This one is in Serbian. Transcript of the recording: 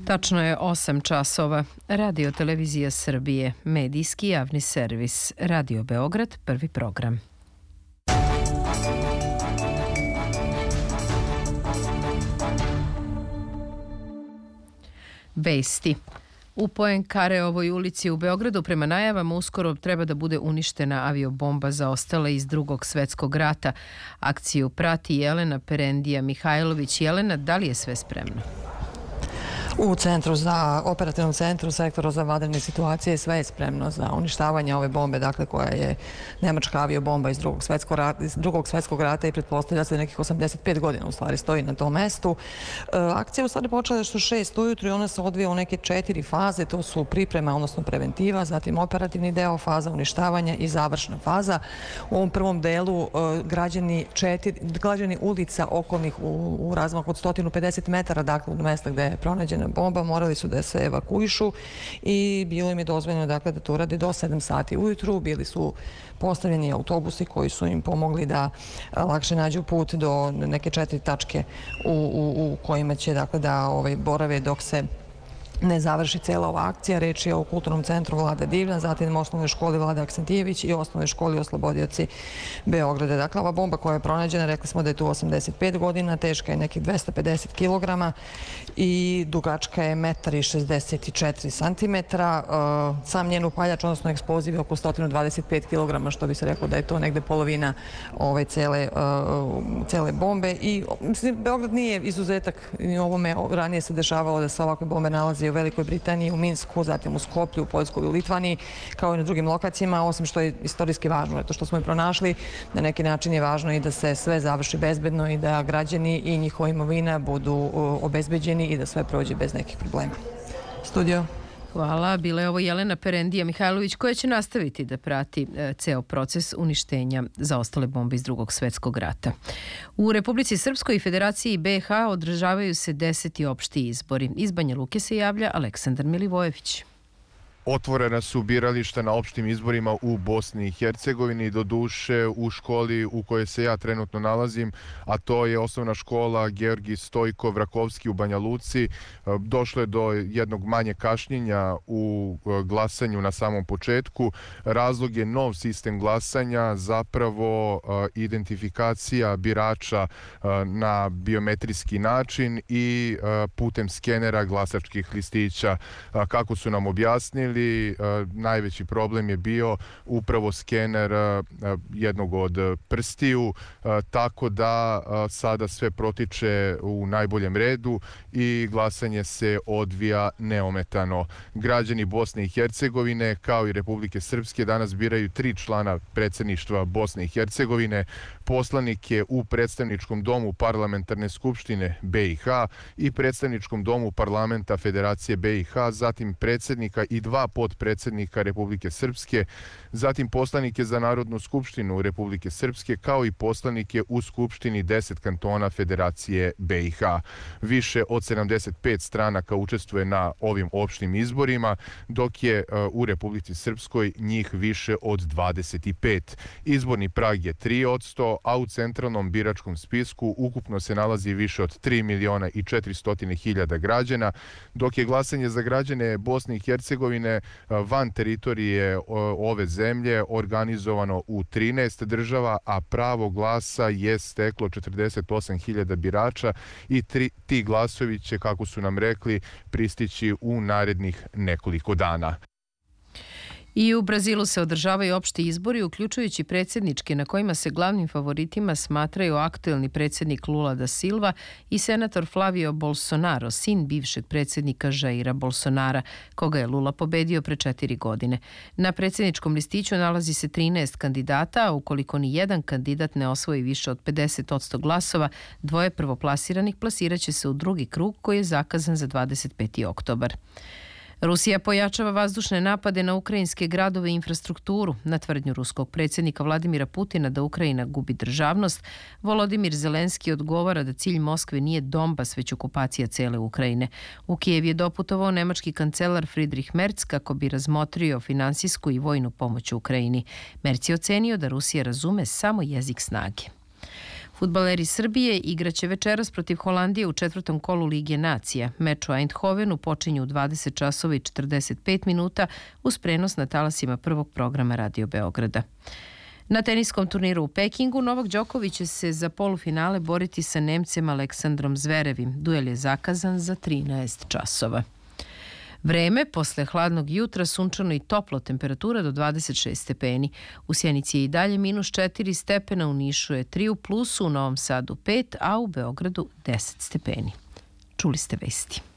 Tačno je 8 časova. Radio Televizija Srbije, medijski javni servis. Radio Beograd, prvi program. Vesti. U Poenkareovoj ulici u Beogradu prema najavama uskoro treba da bude uništena aviobomba zaostala iz Drugog svetskog rata. Akciju prati Jelena Perendija Mihajlović. Jelena, da li je sve spremno? U operativnom centru sektora za vanredne situacije sve je spremno za uništavanje ove bombe, dakle koja je nemačka aviobomba iz Drugog svetskog rata i pretpostavlja se nekih 85 godina u stvari stoji na tom mestu. Akcija je u stvari počela što 6 ujutru i ona se odvija u neke 4 faze, to su priprema, odnosno preventiva, zatim operativni deo, faza uništavanja i završna faza. U ovom prvom delu građani ulica okolnih u razmaku od 150 metara, dakle od mesta gde je pronađena bomba, morali su da se evakuišu i bilo im je dozvoljeno dakle da to urade do 7 sati ujutru. Bili su postavljeni autobusi koji su im pomogli da lakše nađu put do neke 4 tačke u kojima će dakle da borave dok se ne završi cela ova akcija. Reč je o Kulturnom centru Vlada Divljan, zatim osnovnoj školi Vlada Aksentijević i osnovnoj školi Oslobodioci Beograda. Dakle, ova bomba koja je pronađena, rekli smo da je tu 85 godina, teška je nekih 250 kilograma i dugačka je 1,64 centimetra. Sam njen upaljač, odnosno eksploziv je oko 125 kilograma, što bi se reklo da je to negde polovina cele bombe. I Beograd nije izuzetak i ovome. Ranije se dešavalo da se ovakve bombe nalaze u Velikoj Britaniji, u Minsku, zatim u Skoplju, u Poljskoj i u Litvaniji, kao i na drugim lokacijama, osim što je istorijski važno. To što smo i pronašli, na neki način je važno i da se sve završi bezbedno i da građani i njihova imovina budu obezbeđeni i da sve prođe bez nekih problema. Studio. Hvala. Bila je ovo Jelena Perendija Mihajlović koja će nastaviti da prati ceo proces uništenja zaostale bombe iz Drugog svetskog rata. U Republici Srpskoj i Federaciji BiH održavaju se 10. opšti izbori. Iz Banja Luke se javlja Aleksandar Milivojević. Otvorena su birališta na opštim izborima u Bosni i Hercegovini, doduše u školi u kojoj se ja trenutno nalazim, a to je osnovna škola Georgij Stojko Vrakovski u Banja Luci. Došlo je do jednog manje kašnjenja u glasanju na samom početku. Razlog je nov sistem glasanja, zapravo identifikacija birača na biometrijski način i putem skenera glasačkih listića. Kako su nam objasnili, najveći problem je bio upravo skener jednog od prstiju, tako da sada sve protiče u najboljem redu i glasanje se odvija neometano. Građani Bosne i Hercegovine kao i Republike Srpske danas biraju 3 člana predsjedništva Bosne i Hercegovine, poslanike u predstavničkom domu Parlamentarne skupštine BiH i predstavničkom domu Parlamenta Federacije BiH, zatim predsjednika i 2 potpredsjednika Republike Srpske, zatim poslanike za Narodnu skupštinu Republike Srpske, kao i poslanike u Skupštini 10 kantona Federacije BiH. Više od 75 stranaka učestvuje na ovim opštim izborima, dok je u Republici Srpskoj njih više od 25. Izborni prag je 3%, a u centralnom biračkom spisku ukupno se nalazi više od 3.400.000 građana, dok je glasanje za građane Bosne i Hercegovine van teritorije ove zemlje organizovano u 13 država, a pravo glasa je steklo 48.000 birača i ti glasovi će, kako su nam rekli, pristići u narednih nekoliko dana. I u Brazilu se održavaju opšti izbori, uključujući predsjedničke, na kojima se glavnim favoritima smatraju aktuelni predsjednik Lula da Silva i senator Flavio Bolsonaro, sin bivšeg predsjednika Jaira Bolsonara, koga je Lula pobedio pre 4 godine. Na predsjedničkom listiću nalazi se 13 kandidata, a ukoliko ni jedan kandidat ne osvoji više od 50% glasova, 2 prvoplasiranih plasiraće se u drugi krug koji je zakazan za 25. oktobar. Rusija pojačava vazdušne napade na ukrajinske gradove i infrastrukturu. Na tvrdnju ruskog predsjednika Vladimira Putina da Ukrajina gubi državnost, Volodimir Zelenski odgovara da cilj Moskve nije Donbas, već okupacija cele Ukrajine. U Kijev je doputovao nemački kancelar Friedrich Merz kako bi razmotrio finansijsku i vojnu pomoć Ukrajini. Merz je ocenio da Rusija razume samo jezik snage. Fudbaleri Srbije igraće večeras protiv Holandije u 4. kolu Lige nacija. Meč u Eindhovenu počinju u 20 časova i 45 minuta uz prenos na talasima prvog programa Radio Beograda. Na teniskom turniru u Pekingu Novak Đoković će se za polufinale boriti sa Nemcem Aleksandrom Zverevim. Duel je zakazan za 13 časova. Vreme, posle hladnog jutra, sunčano i toplo, temperatura do 26 stepeni. U Sjenici je i dalje -4 stepena, u Nišu je 3 u plusu, u Novom Sadu 5, a u Beogradu 10 stepeni. Čuli ste vesti.